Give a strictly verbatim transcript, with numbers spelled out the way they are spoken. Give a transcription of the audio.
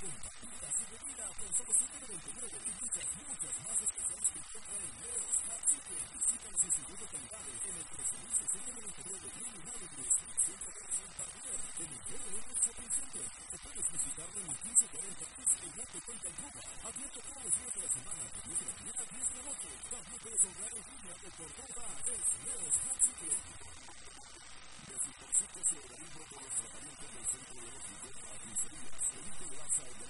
con papitas y bebida con solo siete noventa y nueve y muchas, muchas más especiales que encuentra en Leo's Hot Chicken. Visítanos en sus dos localidades en el trece mil seiscientos noventa y nueve Green Avenue, ciento trece en Parker, en el C R M Shopping Center. O puedes visitarlo en el quince cuarenta East y Norte Cuenta en Cuba. Abierto todos los días de la semana, de diez de la mañana a diez de la noche. También puedes ahorrar en línea de por toda es Leo's Hot Chicken. De sus conceptos y organismos de los tratamientos del centro de los videos a pizzerías, Felipe de Asa